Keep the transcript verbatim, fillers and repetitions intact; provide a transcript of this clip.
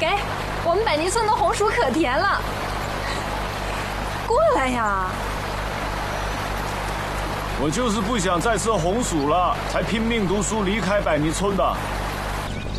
给，我们百泥村的红薯可甜了，过来呀！ 我就是不想再吃红薯了，才拼命读书离开百泥村的。